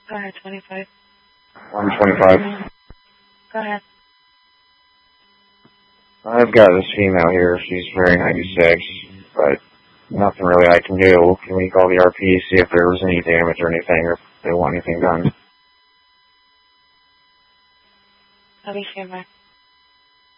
Go ahead, 25. 125. Go ahead. I've got this female here. She's very 96, but nothing really I can do. Can we call the RP, see if there was any damage or anything, or if they want anything done? I'll be here, Mark.